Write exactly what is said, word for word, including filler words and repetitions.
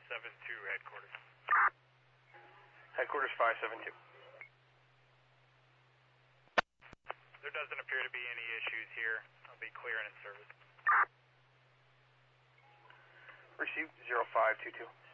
seven two, headquarters. Headquarters five seven two. There doesn't appear to be any issues here. I'll be clearing in service. Received zero five two two.